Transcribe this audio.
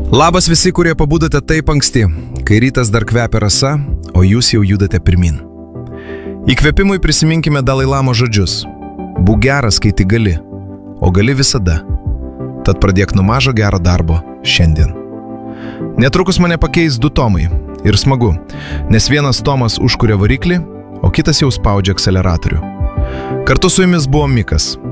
Labas visi, kurie pabudote taip anksti, kai rytas dar kvepia rasa, o jūs jau judate pirmin. Įkvėpimui prisiminkime Dalai Lamos žodžius. Būk geras, kai tik gali, o gali visada. Tad pradėk nuo mažo gero darbo šiandien. Netrukus mane pakeis 2 Tomai. Ir smagu, nes vienas Tomas užkuria variklį, o kitas jau spaudžia akseleratorių. Kartu su jumis buvo Mikas.